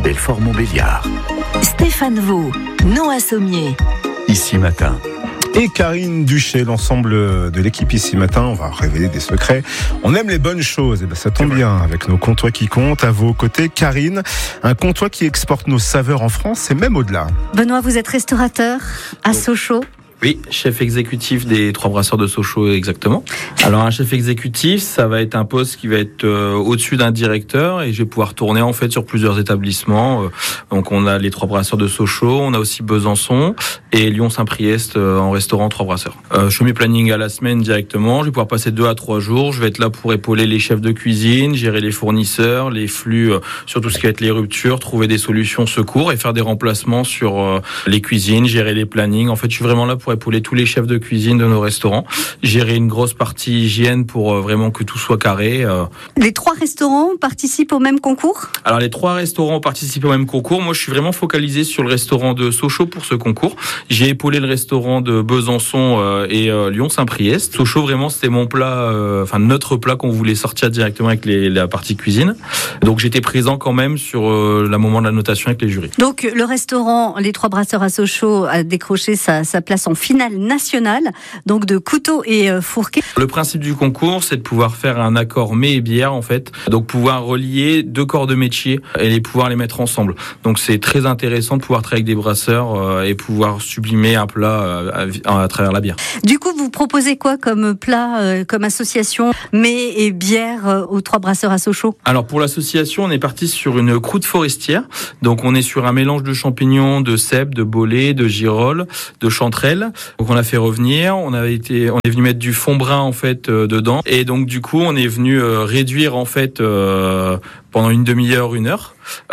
Belfort-Montbéliard. Stéphane Vaux, Noah Sommier. Ici Matin. Et Karine Duché, l'ensemble de l'équipe Ici Matin, on va révéler des secrets. On aime les bonnes choses, et ça tombe bien avec nos comptoirs qui comptent. À vos côtés, Karine, un comptoir qui exporte nos saveurs en France et même au-delà. Benoît, vous êtes restaurateur à Sochaux. Oui, chef exécutif des Trois Brasseurs de Sochaux, exactement. Alors un chef exécutif, ça va être un poste qui va être au-dessus d'un directeur et je vais pouvoir tourner en fait sur plusieurs établissements. Donc on a les Trois Brasseurs de Sochaux, on a aussi Besançon et Lyon-Saint-Priest en restaurant Trois Brasseurs. Je fais mes plannings à la semaine directement, je vais pouvoir passer 2 à 3 jours. Je vais être là pour épauler les chefs de cuisine, gérer les fournisseurs, les flux, sur tout ce qui va être les ruptures, trouver des solutions secours et faire des remplacements sur les cuisines, gérer les plannings. En fait, je suis vraiment là pour épauler tous les chefs de cuisine de nos restaurants, gérer une grosse partie hygiène pour vraiment que tout soit carré. Les 3 restaurants participent au même concours ? Alors les 3 restaurants participent au même concours. Moi, je suis vraiment focalisé sur le restaurant de Sochaux pour ce concours. J'ai épaulé le restaurant de Besançon et Lyon-Saint-Priest. Sochaux, vraiment, c'était mon plat, notre plat qu'on voulait sortir directement avec la partie cuisine. Donc j'étais présent quand même sur le moment de la notation avec les jurys. Donc le restaurant Les Trois Brasseurs à Sochaux a décroché sa place en finale nationale, donc de couteaux et fourquets. Le principe du concours, c'est de pouvoir faire un accord mets et bière, en fait. Donc pouvoir relier 2 corps de métier et pouvoir les mettre ensemble. Donc c'est très intéressant de pouvoir travailler avec des brasseurs et pouvoir sublimer un plat à travers la bière. Du coup, vous proposez quoi comme plat, comme association mets et bière aux Trois Brasseurs à Sochaux ? Alors pour l'association, on est parti sur une croûte forestière. Donc on est sur un mélange de champignons, de cèpes, de bolets, de girolles, de chanterelles. Donc on a fait revenir, on est venu mettre du fond brun en fait dedans et donc du coup on est venu réduire en fait pendant une demi-heure, 1 heure.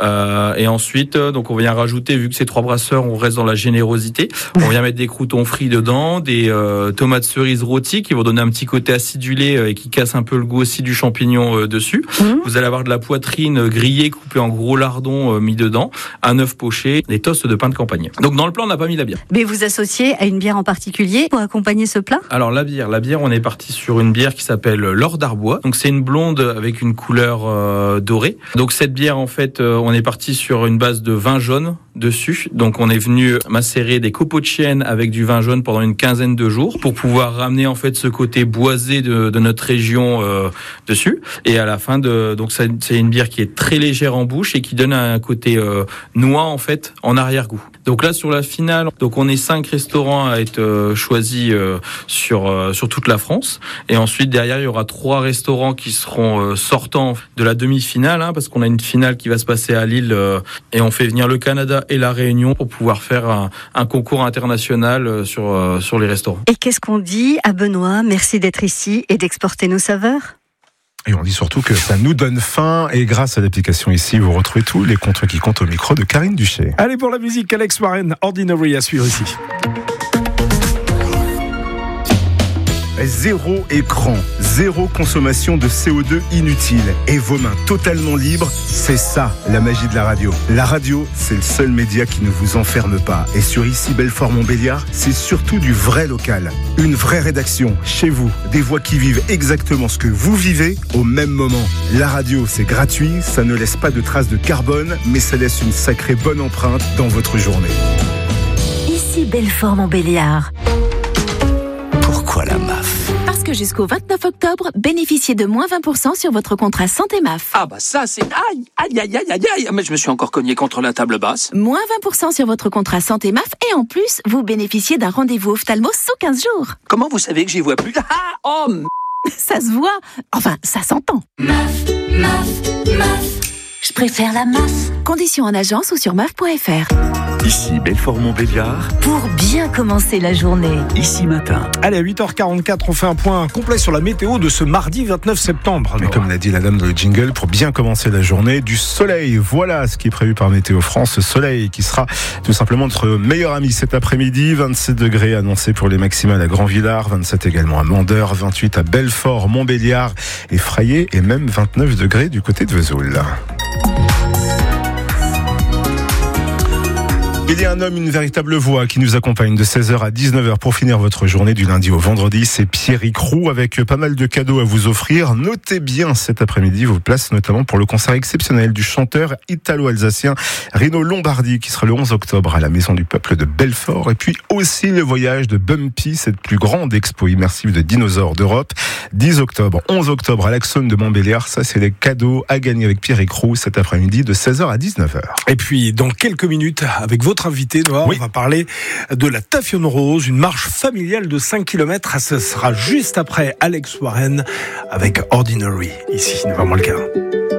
Et ensuite, donc on vient rajouter, vu que c'est 3 brasseurs, on reste dans la générosité. On vient mettre des croûtons frits dedans, des tomates cerises rôties qui vont donner un petit côté acidulé et qui casse un peu le goût aussi du champignon dessus. Vous allez avoir de la poitrine grillée, coupée en gros lardons mis dedans, un œuf poché, des toasts de pain de campagne. Donc dans le plat, on n'a pas mis la bière. Mais vous associez à une bière en particulier pour accompagner ce plat ? Alors la bière, on est parti sur une bière qui s'appelle l'Or d'Arbois. Donc c'est une blonde avec une couleur dorée. Donc cette bière, en fait, on est parti sur une base de vin jaune dessus. Donc on est venu macérer des copeaux de chêne avec du vin jaune pendant une 15aine de jours pour pouvoir ramener en fait ce côté boisé de notre région dessus. Et à la fin donc c'est une bière qui est très légère en bouche et qui donne un côté noix en fait en arrière-goût. Donc là sur la finale, donc on est 5 restaurants à être choisis sur toute la France. Et ensuite derrière il y aura 3 restaurants qui seront sortants de la demi-finale, parce qu'on a une finale qui va se passer à Lille et on fait venir le Canada et la Réunion pour pouvoir faire un concours international sur les restaurants. Et qu'est-ce qu'on dit à Benoît ? Merci d'être ici et d'exporter nos saveurs. Et on dit surtout que ça nous donne faim. Et grâce à l'application Ici, vous retrouvez tous les comptes qui comptent au micro de Karine Duché. Allez, pour la musique, Alex Warren, Ordinary à suivre ici. 0 écran, 0 consommation de CO2 inutile et vos mains totalement libres, c'est ça la magie de la radio. La radio, c'est le seul média qui ne vous enferme pas. Et sur Ici Belfort-Montbéliard, c'est surtout du vrai local. Une vraie rédaction, chez vous, des voix qui vivent exactement ce que vous vivez au même moment. La radio, c'est gratuit, ça ne laisse pas de traces de carbone, mais ça laisse une sacrée bonne empreinte dans votre journée. Ici Belfort-Montbéliard. Pourquoi la MAF ? Parce que jusqu'au 29 octobre, bénéficiez de moins 20% sur votre contrat santé MAF. Ah bah ça c'est... Aïe, mais je me suis encore cogné contre la table basse. Moins 20% sur votre contrat santé MAF et en plus, vous bénéficiez d'un rendez-vous ophtalmo sous 15 jours. Comment vous savez que j'y vois plus ? Ça se voit, enfin ça s'entend. MAF, je préfère la MAF. Conditions en agence ou sur MAF.fr. Ici Belfort-Montbéliard. Pour bien commencer la journée. Ici Matin. Allez, à 8h44, on fait un point complet sur la météo de ce mardi 29 septembre. Mais comme l'a dit la dame de le jingle, pour bien commencer la journée, du soleil. Voilà ce qui est prévu par Météo France. Ce soleil qui sera tout simplement notre meilleur ami cet après-midi. 27 degrés annoncés pour les maximales à Grand-Villard, 27 également à Mandeur, 28 à Belfort, Montbéliard et Frayé et même 29 degrés du côté de Vesoul. Il y a un homme, une véritable voix qui nous accompagne de 16h à 19h pour finir votre journée du lundi au vendredi. C'est Pierrick Roux avec pas mal de cadeaux à vous offrir. Notez bien cet après-midi vos places, notamment pour le concert exceptionnel du chanteur italo-alsacien Rino Lombardi qui sera le 11 octobre à la Maison du Peuple de Belfort. Et puis aussi le voyage de Bumpy, cette plus grande expo immersive de dinosaures d'Europe. 10 octobre, 11 octobre à l'Axone de Montbéliard. Ça, c'est les cadeaux à gagner avec Pierrick Roux cet après-midi de 16h à 19h. Et puis, dans quelques minutes, avec votre invité, Noah, on va parler de la Tafionne Rose, une marche familiale de 5 km. Ce sera juste après Alex Warren avec Ordinary, ici, vraiment le cas.